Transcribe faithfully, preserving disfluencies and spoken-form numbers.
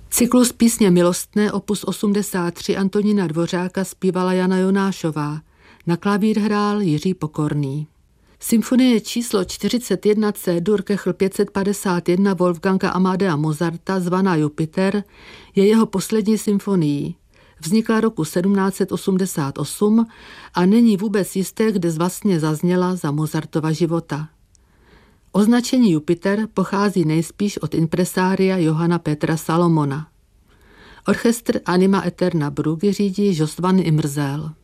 Cyklus Písně milostné opus osmdesát tři Antonína Dvořáka zpívala Jana Jonášová. Na klavír hrál Jiří Pokorný. Symfonie číslo čtyřicet jedna C-dur Kechl pět set padesát jedna Wolfganga Amadea Mozarta zvaná Jupiter je jeho poslední symfonií. Vznikla roku sedmnáct set osmdesát osm a není vůbec jisté, kde vlastně zazněla za Mozartova života. Označení Jupiter pochází nejspíš od impresária Johanna Petra Salomona. Orchestr Anima Eterna Brugge řídí Josvan Imrzel.